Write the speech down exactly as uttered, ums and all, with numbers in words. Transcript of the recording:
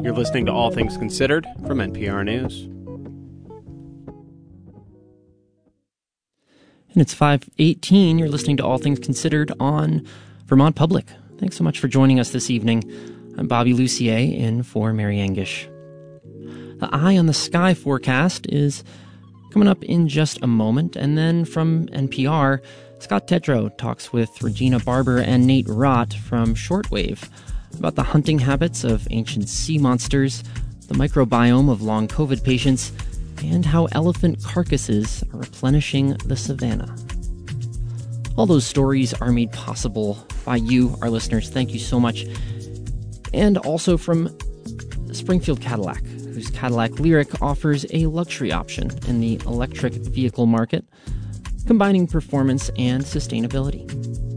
You're listening to All Things Considered from N P R News. And it's five eighteen. You're listening to All Things Considered on Vermont Public. Thanks so much for joining us this evening. I'm Bobby Lucier in for Mary Angish. The Eye on the Sky forecast is coming up in just a moment. And then from N P R, Scott Tedrow talks with Regina Barber and Nate Rott from Shortwave about the hunting habits of ancient sea monsters, the microbiome of long COVID patients, and how elephant carcasses are replenishing the savanna. All those stories are made possible by you, our listeners. Thank you so much. And also from Springfield Cadillac, whose Cadillac Lyriq offers a luxury option in the electric vehicle market, combining performance and sustainability.